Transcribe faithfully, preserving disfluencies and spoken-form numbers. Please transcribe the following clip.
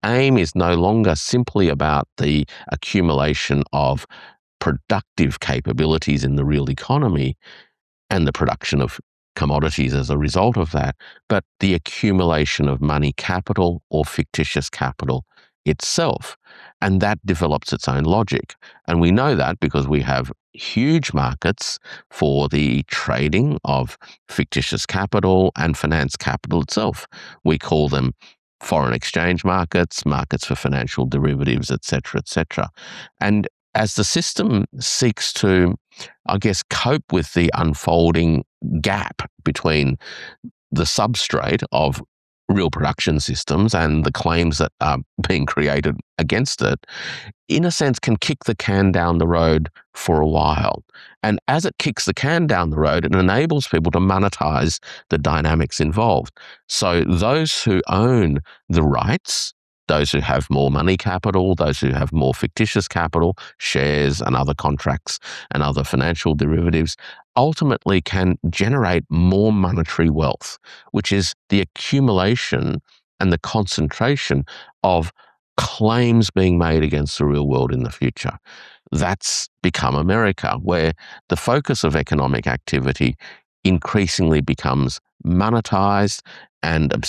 aim is no longer simply about the accumulation of productive capabilities in the real economy and the production of commodities as a result of that, but the accumulation of money capital or fictitious capital itself. And that develops its own logic. And we know that because we have huge markets for the trading of fictitious capital and finance capital itself. We call them foreign exchange markets, markets for financial derivatives, et cetera, et cetera. And as the system seeks to, I guess, cope with the unfolding gap between the substrate of real production systems and the claims that are being created against it, in a sense, can kick the can down the road for a while. And as it kicks the can down the road, it enables people to monetize the dynamics involved. So those who own the rights, those who have more money capital, those who have more fictitious capital, shares and other contracts and other financial derivatives, ultimately can generate more monetary wealth, which is the accumulation and the concentration of claims being made against the real world in the future. That's become America, where the focus of economic activity increasingly becomes monetized and